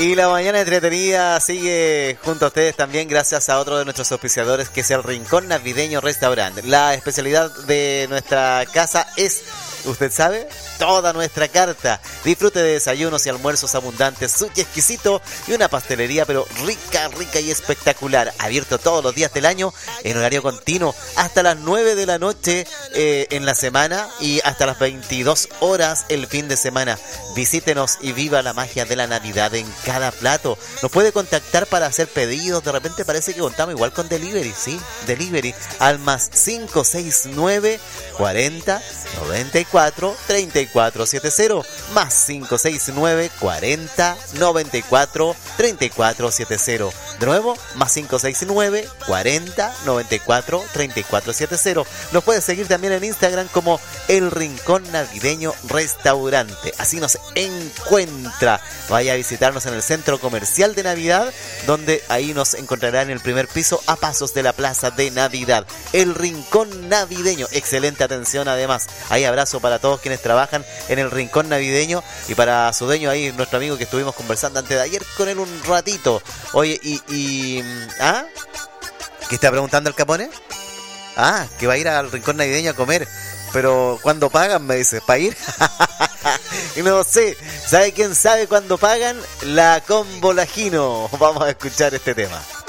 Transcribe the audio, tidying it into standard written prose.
Y la mañana entretenida sigue junto a ustedes también gracias a otro de nuestros auspiciadores, que es el Rincón Navideño Restaurante. La especialidad de nuestra casa es, usted sabe, toda nuestra carta. Disfrute de desayunos y almuerzos abundantes, sushi exquisito y una pastelería pero rica y espectacular. Abierto todos los días del año en horario continuo hasta las 9 de la noche en la semana y hasta las 22 horas el fin de semana. Visítenos y viva la magia de la Navidad en cada plato. Nos puede contactar para hacer pedidos. De repente parece que contamos igual con delivery, ¿sí? Delivery al más 569 40 94 34 70, más 569 40 94 34 70. De nuevo, más 569 40 94 34 70. Nos puede seguir también en Instagram como El Rincón Navideño Restaurante. Así nos encuentra. Vaya a visitarnos en el Centro Comercial de Navidad, donde ahí nos encontrará en el primer piso a pasos de la Plaza de Navidad. El Rincón Navideño. Excelente atención además. Ahí abrazo para todos quienes trabajan en el Rincón Navideño y para su dueño ahí, nuestro amigo que estuvimos conversando antes de ayer con él un ratito. Oye, ¿qué está preguntando el Capone? Que va a ir al Rincón Navideño a comer. Pero ¿cuándo pagan? Me dice, ¿para ir? Y no sé, ¿sabe quién sabe cuándo pagan? La Combo Lagino. Vamos a escuchar este tema.